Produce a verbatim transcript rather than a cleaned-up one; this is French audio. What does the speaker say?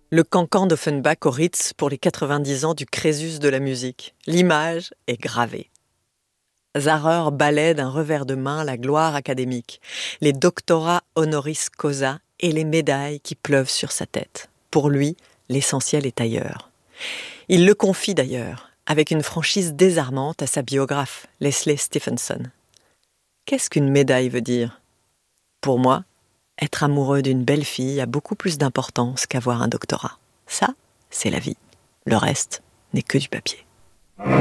Le cancan d'Offenbach au Ritz pour les quatre-vingt-dix ans du Crésus de la musique. L'image est gravée. Zahrer balaie d'un revers de main la gloire académique, les doctorats honoris causa et les médailles qui pleuvent sur sa tête. Pour lui, l'essentiel est ailleurs. Il le confie d'ailleurs, avec une franchise désarmante à sa biographe, Leslie Stephenson. Qu'est-ce qu'une médaille veut dire ? Pour moi, être amoureux d'une belle fille a beaucoup plus d'importance qu'avoir un doctorat. Ça, c'est la vie. Le reste n'est que du papier.